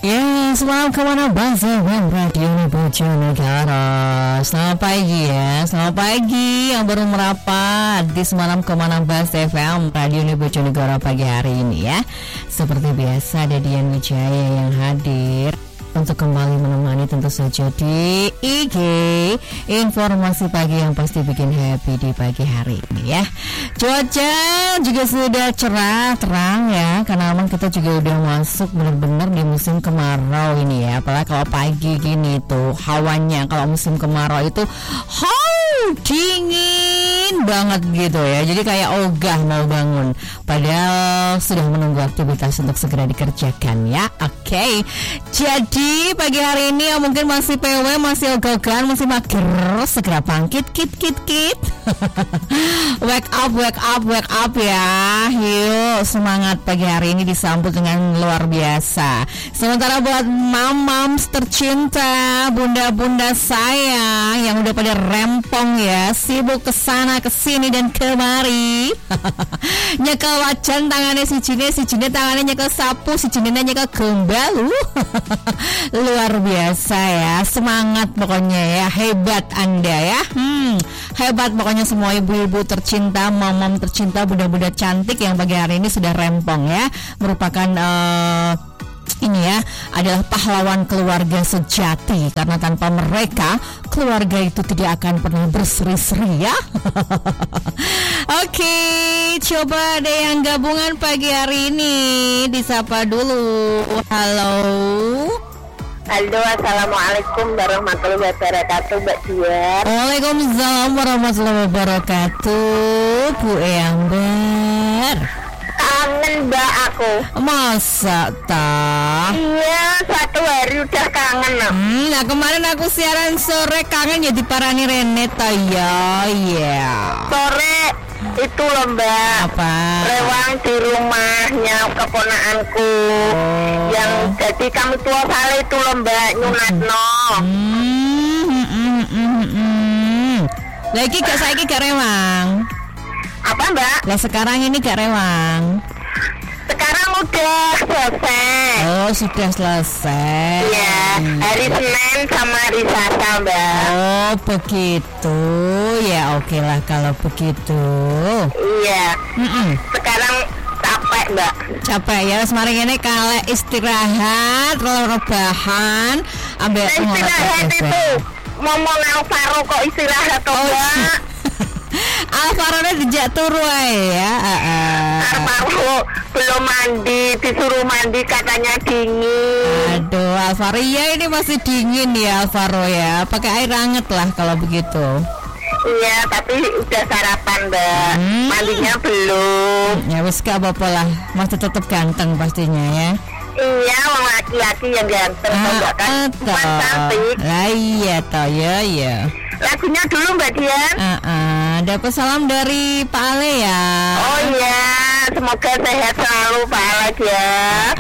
Ya, selamat kemana bangsa Radio Bojonegoro. Selamat pagi ya, selamat pagi yang baru merapat di Semalam Kemana Bas FM Radio Bojonegoro pagi hari ini ya. Seperti biasa ada Dian Wijaya yang hadir untuk kembali menemani tentu saja di IG informasi pagi yang pasti bikin happy di pagi hari ini ya. Cuaca juga sudah cerah terang ya, karena memang kita juga udah masuk benar-benar di musim kemarau ini ya. Apalagi kalau pagi gini tuh hawanya kalau musim kemarau itu dingin banget gitu ya. Jadi kayak ogah mau bangun, padahal sudah menunggu aktivitas untuk segera dikerjakan ya. Oke. Jadi pagi hari ini ya mungkin masih PW, masih ogah-ogahan, masih mager, segera bangkit kit. wake up ya. Yuk semangat, pagi hari ini disambut dengan luar biasa. Sementara buat mams tercinta, bunda-bunda saya yang udah pada rempong ya, sibuk kesana kesini dan kemari. Nyekel wajan tangannya si Jine tangannya nyekel sapu, si Jine nyekel gembal. Luar biasa ya, semangat pokoknya ya, hebat Anda ya. Hebat pokoknya semua ibu-ibu tercinta, mam tercinta, bunda-bunda cantik yang pagi hari ini sudah rempong ya, merupakan ini ya adalah pahlawan keluarga sejati, karena tanpa mereka keluarga itu tidak akan pernah berseri-seri ya. Oke, coba ada yang gabungan pagi hari ini, disapa dulu. Halo, assalamualaikum warahmatullahi wabarakatuh, Mbak Dian. Waalaikumsalam warahmatullahi wabarakatuh, Bu Eyangber. Kangen Mbak aku. Masa tak? Iya, 1 hari udah kangen. Nah kemarin aku siaran sore kangen ya diparani Rene ta ya. Sore itu loh Mbak. Apa? Rewang di rumahnya keponakanku. Yang jadi kami tua kali itu loh Mbak, Nyunatno. Lagi gak saiki gak rewang. Apa Mbak? Lah sekarang ini gak rewang. Sekarang udah selesai. Oh sudah selesai. Iya, hari Senin sama hari Selasa Mbak. Oh begitu. Ya oke lah kalau begitu. Iya. Sekarang capek Mbak. Capek ya, semarin ini kalek istirahat, rebahan, ambil istirahat itu. Ngomong Alvaro kok istirahat toh Mbak. Alvaro dijak turu ya. Alvaro belum mandi, disuruh mandi katanya dingin. Aduh Alvaro, iya ini masih dingin ya Alvaro ya. Pakai air hangat lah kalau begitu. Iya, tapi udah sarapan Mbak. Mandinya belum. Ya wis gak apa-apa lah, masih tetap ganteng pastinya ya. Iya, orang laki-laki yang ganteng Mbak kan. Bukan cantik. Lah iya toh ya. Lagunya dulu Mbak Dian. Dapat salam dari Pak Ale ya. Oh iya, semoga sehat selalu Pak Ale ya.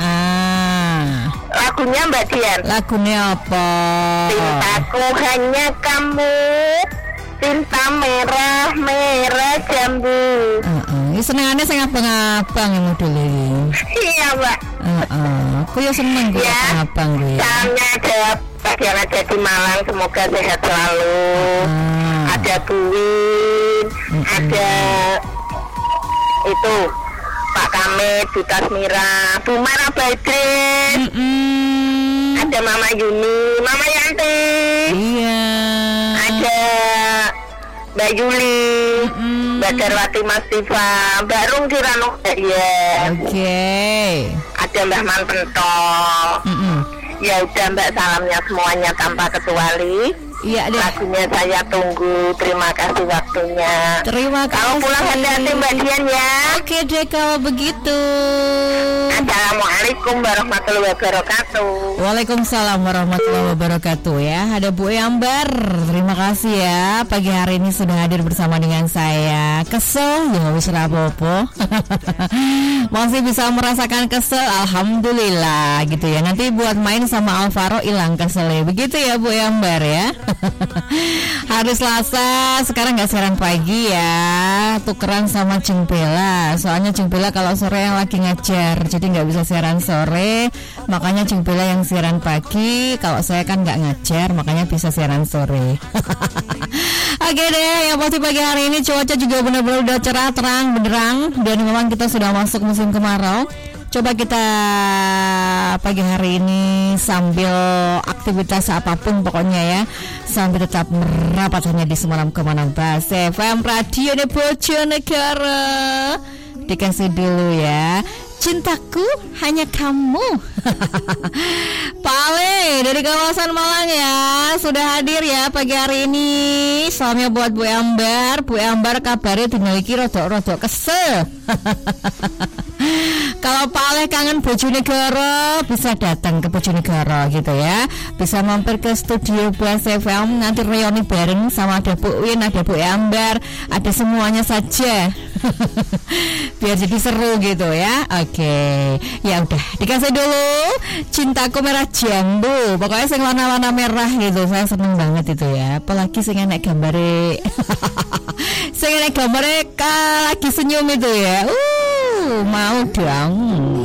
Lagunya Mbak Dian. Lagunya apa? Cintaku hanya kamu, cinta merah jambu. Senengannya sing abang-abang yang model ini. Iya Mbak. Aku ya seneng gue abang gue. Salamnya ada di Malang, semoga sehat selalu. Ada Buwin, ada itu Pak Kamit, Bu Tasmira, Bu Mara Baidrin, ada Mama Yuni, Mama Yanti, iya, ada Mbak Yuli, Mbak Darwati Mastifa, Mbak Rung Kirano ya. Oke. Ada Mbak Man Pentol. Ya udah Mbak, salamnya semuanya tanpa kecuali. Iya deh. Lagunya saya tunggu. Terima kasih waktunya. Terima kasih. Kalau pulang hati-hati Mbak Dian ya. Oke deh kalau begitu. Assalamualaikum warahmatullahi wabarakatuh. Waalaikumsalam warahmatullahi wabarakatuh ya. Ada Bu Eyangber. Terima kasih ya. Pagi hari ini sudah hadir bersama dengan saya. Kesel ya wis rapopo. Masih bisa merasakan kesel, alhamdulillah gitu ya. Nanti buat main sama Alvaro hilang keselnya. Begitu ya Bu Eyangber ya. Hari Selasa, sekarang gak siaran pagi ya, tukeran sama Cing Bella. Soalnya Cing Bella kalau sore yang lagi ngajar, jadi gak bisa siaran sore. Makanya Jeng Bella yang siaran pagi, kalau saya kan nggak ngajar, makanya bisa siaran sore. Oke deh, yang pasti pagi hari ini cuaca juga benar-benar udah cerah, terang, benderang, dan memang kita sudah masuk musim kemarau. Coba kita pagi hari ini sambil aktivitas apapun pokoknya ya, sambil tetap merapat hanya di Semalam Kemanang Bas FM Radio Bojonegoro. Dikasih dulu ya, cintaku hanya kamu. Pak Ale dari kawasan Malang ya, sudah hadir ya pagi hari ini. Salamnya buat Bu Ambar. Bu Ambar kabarnya dina iki rodok-rodok kesel. Kalau Pak Ale kangen Bojonegoro, bisa datang ke Bojonegoro gitu ya. Bisa mampir ke studio Bas FM, nanti reuni bareng sama ada Bu Win, ada Bu Ambar, ada semuanya saja. Biar jadi seru gitu ya. Oke. Ya udah, dikasih dulu Cintaku Merah Jambu. Pokoknya sing warna-warna merah gitu. Saya seneng banget itu ya. Apalagi sing enek gambare. Sing enek gambare lagi senyum itu ya. Mau dong.